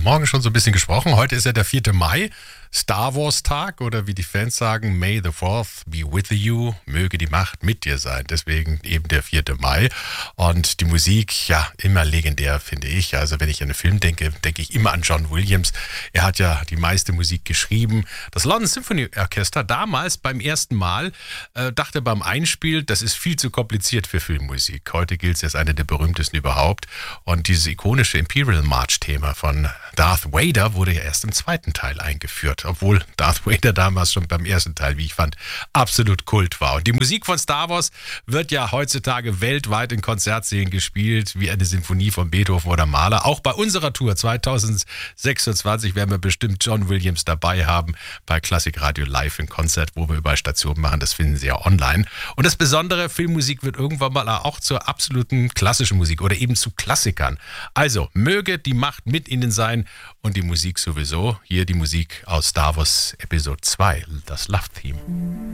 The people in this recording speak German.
Morgen schon so ein bisschen gesprochen. Heute ist ja der 4. Mai, Star Wars Tag oder wie die Fans sagen, May the 4th be with you, möge die Macht mit dir sein. Deswegen eben der 4. Mai. Und die Musik, ja, immer legendär, finde ich. Also wenn ich an einen Film denke, denke ich immer an John Williams. Er hat ja die meiste Musik geschrieben. Das London Symphony Orchestra damals beim ersten Mal dachte beim Einspiel, das ist viel zu kompliziert für Filmmusik. Heute gilt es als eine der berühmtesten überhaupt. Und dieses ikonische Imperial March-Thema von Darth Vader wurde ja erst im zweiten Teil eingeführt. Obwohl Darth Vader damals schon beim ersten Teil, wie ich fand, absolut Kult war. Und die Musik von Star Wars wird ja heutzutage weltweit in Konzertsälen gespielt, wie eine Sinfonie von Beethoven oder Mahler. Auch bei unserer Tour 2026 werden wir bestimmt John Williams dabei haben, bei Klassik Radio Live in Konzert, wo wir überall Stationen machen. Das finden Sie ja online. Und das Besondere, Filmmusik wird irgendwann mal auch zur absoluten klassischen Musik oder eben zu Klassikern. Also, möge die Macht mit Ihnen sein und die Musik sowieso. Hier die Musik aus Star Wars Episode 2, das Love Theme.